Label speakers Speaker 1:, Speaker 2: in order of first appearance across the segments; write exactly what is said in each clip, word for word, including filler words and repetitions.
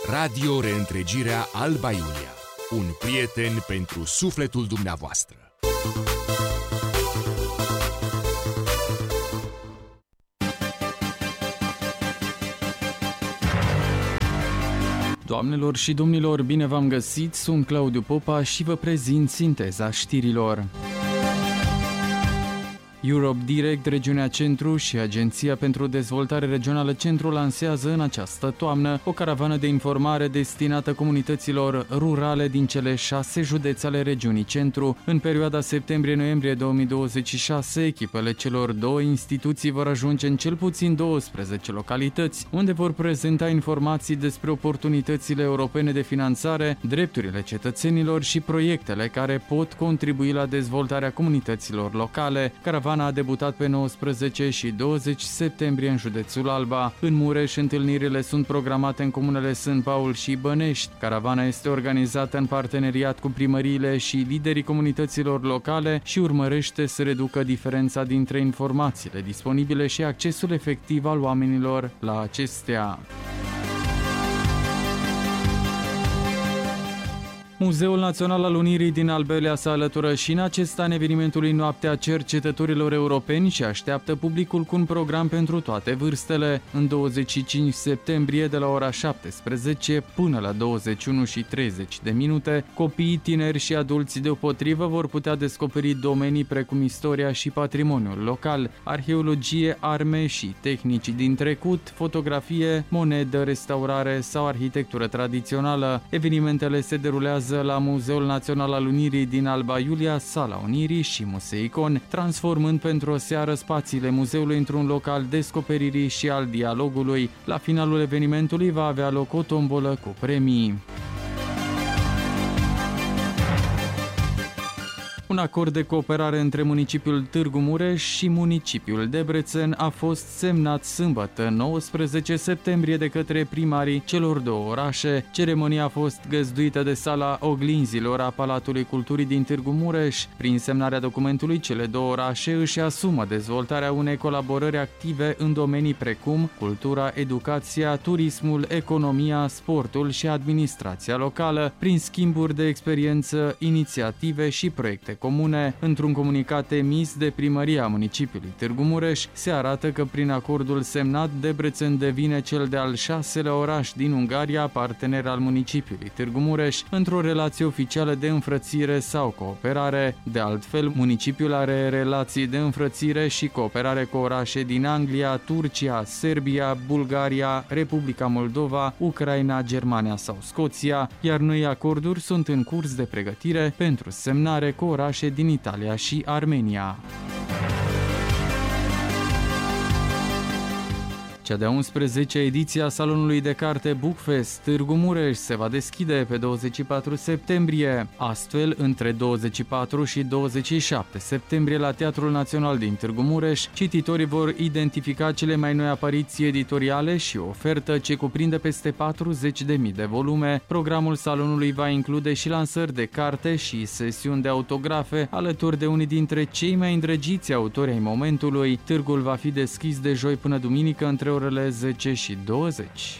Speaker 1: Radio Reîntregirea Alba Iulia. Un prieten pentru sufletul dumneavoastră.
Speaker 2: Doamnelor și domnilor, bine v-am găsit, sunt Claudiu Popa și vă prezint sinteza știrilor. Europe Direct, Regiunea Centru și Agenția pentru Dezvoltare Regională Centru lansează în această toamnă o caravană de informare destinată comunităților rurale din cele șase județe ale regiunii Centru. În perioada septembrie-noiembrie două mii douăzeci și șase, echipele celor două instituții vor ajunge în cel puțin douăsprezece localități, unde vor prezenta informații despre oportunitățile europene de finanțare, drepturile cetățenilor și proiectele care pot contribui la dezvoltarea comunităților locale. Caravana a debutat pe nouăsprezece și douăzeci septembrie în județul Alba. În Mureș, întâlnirile sunt programate în comunele Sânt Paul și Bănești. Caravana este organizată în parteneriat cu primăriile și liderii comunităților locale și urmărește să reducă diferența dintre informațiile disponibile și accesul efectiv al oamenilor la acestea. Muzeul Național al Unirii din Alba Iulia se alătură și în acest an evenimentului Noaptea Cercetătorilor Europeni și așteaptă publicul cu un program pentru toate vârstele. În douăzeci și cinci septembrie, de la ora șaptesprezece până la douăzeci și unu și treizeci de minute, copiii, tineri și adulți deopotrivă vor putea descoperi domenii precum istoria și patrimoniul local, arheologie, arme și tehnici din trecut, fotografie, monedă, restaurare sau arhitectură tradițională. Evenimentele se derulează la Muzeul Național al Unirii din Alba Iulia, Sala Unirii și Museicon, transformând pentru o seară spațiile muzeului într-un loc al descoperirii și al dialogului. La finalul evenimentului va avea loc o tombolă cu premii. Un acord de cooperare între municipiul Târgu Mureș și municipiul Debrecen a fost semnat sâmbătă, nouăsprezece septembrie, de către primarii celor două orașe. Ceremonia a fost găzduită de Sala Oglinzilor a Palatului Culturii din Târgu Mureș. Prin semnarea documentului, cele două orașe își asumă dezvoltarea unei colaborări active în domenii precum cultura, educația, turismul, economia, sportul și administrația locală, prin schimburi de experiență, inițiative și proiecte comune. Într-un comunicat emis de primăria municipiului Târgu Mureș, se arată că prin acordul semnat, Debrecen devine cel de-al șaselea oraș din Ungaria, partener al municipiului Târgu Mureș, într-o relație oficială de înfrățire sau cooperare. De altfel, municipiul are relații de înfrățire și cooperare cu orașe din Anglia, Turcia, Serbia, Bulgaria, Republica Moldova, Ucraina, Germania sau Scoția, iar noi acorduri sunt în curs de pregătire pentru semnare cu orașe din Italia și Armenia. Cea de-a unsprezecea ediție a salonului de carte Bookfest Târgu Mureș se va deschide pe douăzeci și patru septembrie. Astfel, între douăzeci și patru și douăzeci și șapte septembrie, la Teatrul Național din Târgu Mureș, cititorii vor identifica cele mai noi apariții editoriale și o ofertă ce cuprinde peste patruzeci de mii de volume. Programul salonului va include și lansări de carte și sesiuni de autografe alături de unii dintre cei mai îndrăgiți autori ai momentului. Târgul va fi deschis de joi până duminică între orele zece și douăzeci.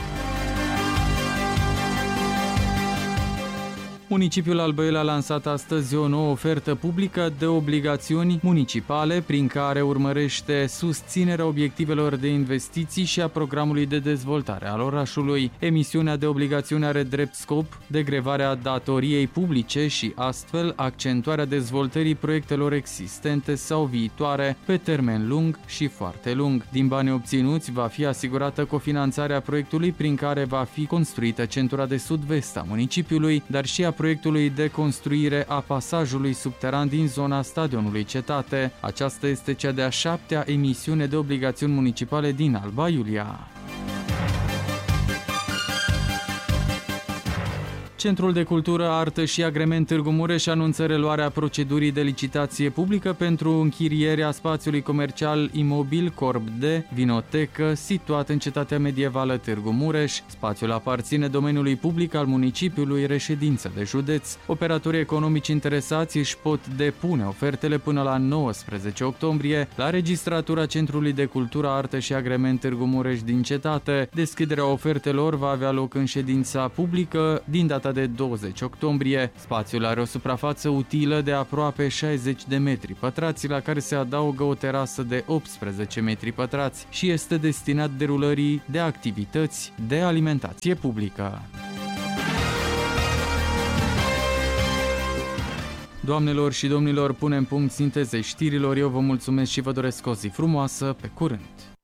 Speaker 2: Municipiul Alba Iulia a lansat astăzi o nouă ofertă publică de obligațiuni municipale prin care urmărește susținerea obiectivelor de investiții și a programului de dezvoltare al orașului. Emisiunea de obligațiuni are drept scop degrevarea datoriei publice și astfel accentuarea dezvoltării proiectelor existente sau viitoare pe termen lung și foarte lung. Din banii obținuți va fi asigurată cofinanțarea proiectului prin care va fi construită centura de sud-vest a municipiului, dar și a proiectului de construire a pasajului subteran din zona stadionului Cetate. Aceasta este cea de-a șaptea emisiune de obligațiuni municipale din Alba Iulia. Centrul de Cultură, Artă și Agrement Târgu Mureș anunță reluarea procedurii de licitație publică pentru închirierea spațiului comercial imobil Corp D, Vinotecă, situat în cetatea medievală Târgu Mureș. Spațiul aparține domeniului public al municipiului, reședință de județ. Operatorii economici interesați își pot depune ofertele până la nouăsprezece octombrie la registratura Centrului de Cultură, Artă și Agrement Târgu Mureș din cetate. Deschiderea ofertelor va avea loc în ședința publică din data de douăzeci octombrie. Spațiul are o suprafață utilă de aproape șaizeci de metri pătrați, la care se adaugă o terasă de optsprezece metri pătrați și este destinat derulării de activități de alimentație publică. Doamnelor și domnilor, punem punct sintezei știrilor. Eu vă mulțumesc și vă doresc o zi frumoasă. Pe curând!